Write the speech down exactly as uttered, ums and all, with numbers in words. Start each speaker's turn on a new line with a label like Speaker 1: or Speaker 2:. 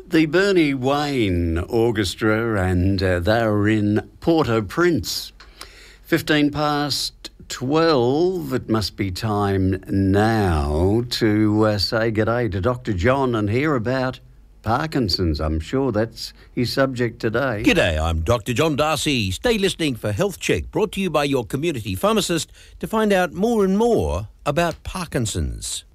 Speaker 1: The Bernie Wayne Orchestra, and uh, they're in Port-au-Prince. fifteen past twelve, it must be time now to uh, say g'day to Doctor John and hear about Parkinson's. I'm sure that's his subject today.
Speaker 2: G'day, I'm Doctor John Darcy. Stay listening for Health Check, brought to you by your community pharmacist to find out more and more about Parkinson's.